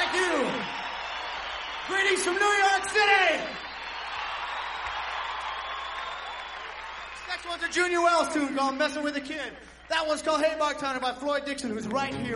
Thank you. Greetings from New York City. Next one's a Junior Wells tune called Messing with a Kid. That one's called Hey Bartender by Floyd Dixon, who's right here.